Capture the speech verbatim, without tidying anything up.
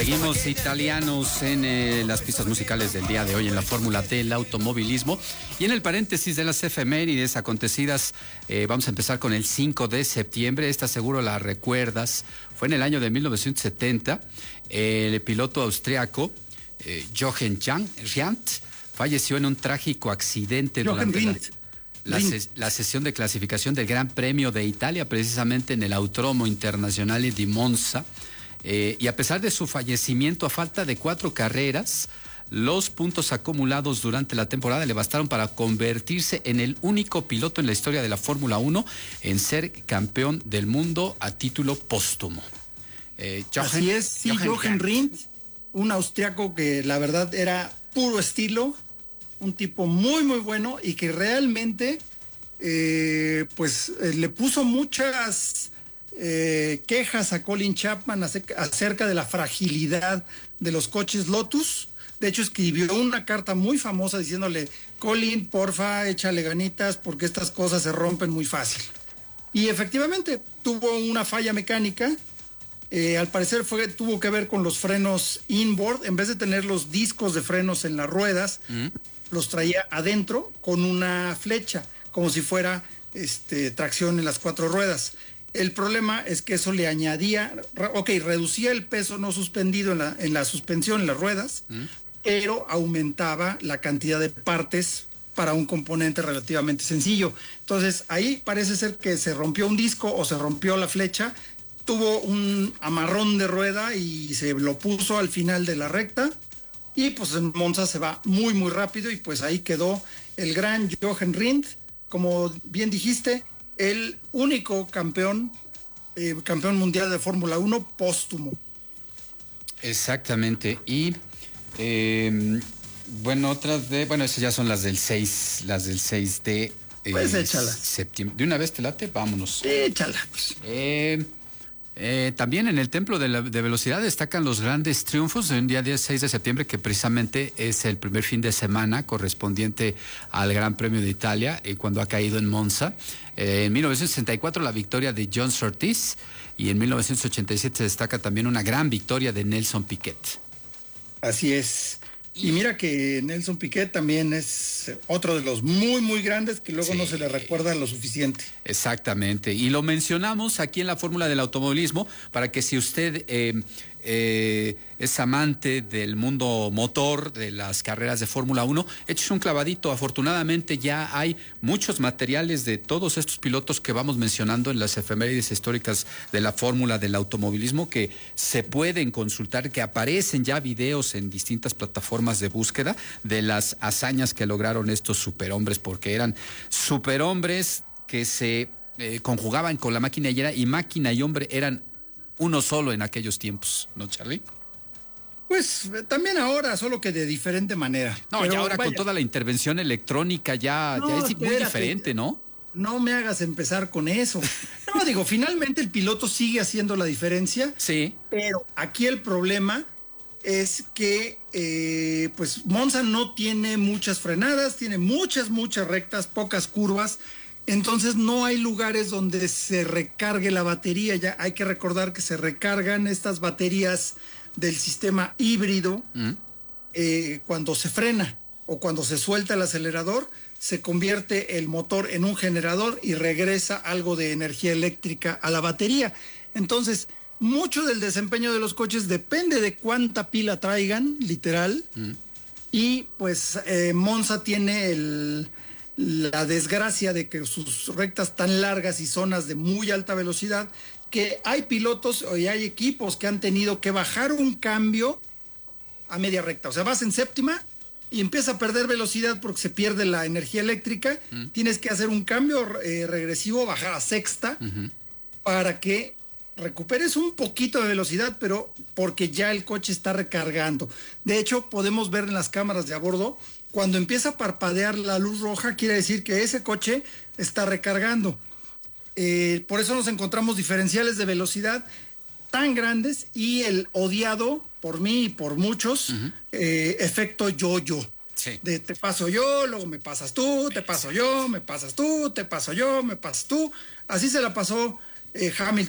Seguimos italianos en eh, las pistas musicales del día de hoy en la fórmula del automovilismo. Y en el paréntesis de las efemérides acontecidas, eh, vamos a empezar con el cinco de septiembre. Esta seguro la recuerdas. Fue en el año de mil novecientos setenta. Eh, el piloto austriaco eh, Jochen Rindt falleció en un trágico accidente Jochen durante la, Rindt. la, Rindt. ses, la sesión de clasificación del Gran Premio de Italia, precisamente en el Autódromo Internazionale di Monza. Eh, y a pesar de su fallecimiento a falta de cuatro carreras, los puntos acumulados durante la temporada le bastaron para convertirse en el único piloto en la historia de la Fórmula uno en ser campeón del mundo a título póstumo. Eh, Jochen, Así es, sí, Jochen, Jochen Rindt, un austriaco que la verdad era puro estilo, un tipo muy muy bueno y que realmente eh, pues eh, le puso muchas Eh, quejas a Colin Chapman acerca de la fragilidad de los coches Lotus. De hecho, escribió una carta muy famosa diciéndole: Colin, porfa, échale ganitas porque estas cosas se rompen muy fácil. Y efectivamente tuvo una falla mecánica. Eh, al parecer fue, tuvo que ver con los frenos inboard. En vez de tener los discos de frenos en las ruedas, mm. los traía adentro con una flecha, como si fuera este, tracción en las cuatro ruedas. El problema es que eso le añadía, ok, reducía el peso no suspendido en la, en la suspensión, en las ruedas, ¿Mm? pero aumentaba la cantidad de partes para un componente relativamente sencillo. Entonces, ahí parece ser que se rompió un disco o se rompió la flecha, tuvo un amarrón de rueda y se lo puso al final de la recta, y pues en Monza se va muy, muy rápido, y pues ahí quedó el gran Jochen Rindt, como bien dijiste, el único campeón, eh, campeón mundial de Fórmula uno póstumo. Exactamente. Y eh, bueno, otras de, bueno, esas ya son las del seis, las del seis de eh, pues échala. septiembre. ¿De una vez te late? Vámonos. Échala. Pues. Eh, eh, también en el Templo de, la, de Velocidad destacan los grandes triunfos de un día dieciséis de septiembre, que precisamente es el primer fin de semana correspondiente al Gran Premio de Italia, eh, cuando ha caído en Monza. Eh, en mil novecientos sesenta y cuatro la victoria de John Surtees, y en mil novecientos ochenta y siete se destaca también una gran victoria de Nelson Piquet. Así es. Y mira que Nelson Piquet también es otro de los muy, muy grandes que luego sí. no se le recuerda lo suficiente. Exactamente. Y lo mencionamos aquí en la fórmula del automovilismo para que si usted eh, eh, es amante del mundo motor, de las carreras de Fórmula uno, eches un clavadito. Afortunadamente ya hay muchos materiales de todos estos pilotos que vamos mencionando en las efemérides históricas de la fórmula del automovilismo, que se pueden consultar, que aparecen ya videos en distintas plataformas de búsqueda de las hazañas que lograron estos superhombres, porque eran superhombres que se eh, conjugaban con la máquina y, era, y máquina y hombre eran uno solo en aquellos tiempos, ¿no, Charlie? Pues también ahora, solo que de diferente manera. No, Pero, y ahora vaya, con toda la intervención electrónica ya, no, ya es espérate, muy diferente, ¿no? No me hagas empezar con eso. No, digo, finalmente el piloto sigue haciendo la diferencia. Sí. Pero aquí el problema es que eh, pues Monza no tiene muchas frenadas, tiene muchas, muchas rectas, pocas curvas. Entonces no hay lugares donde se recargue la batería. Ya hay que recordar que se recargan estas baterías del sistema híbrido mm. eh, cuando se frena o cuando se suelta el acelerador, se convierte el motor en un generador y regresa algo de energía eléctrica a la batería. Entonces, mucho del desempeño de los coches depende de cuánta pila traigan, literal. Mm. Y pues eh, Monza tiene el... la desgracia de que sus rectas tan largas y zonas de muy alta velocidad, que hay pilotos y hay equipos que han tenido que bajar un cambio a media recta. O sea, vas en séptima y empieza a perder velocidad porque se pierde la energía eléctrica. Mm. Tienes que hacer un cambio eh, regresivo, bajar a sexta, uh-huh. para que recuperes un poquito de velocidad, pero porque ya el coche está recargando. De hecho, podemos ver en las cámaras de a bordo, cuando empieza a parpadear la luz roja, quiere decir que ese coche está recargando. Eh, por eso nos encontramos diferenciales de velocidad tan grandes y el odiado por mí y por muchos, uh-huh. eh, efecto yo-yo. Sí. De te paso yo, luego me pasas tú, te paso yo, me pasas tú, te paso yo, me pasas tú. Así se la pasó eh, Hamilton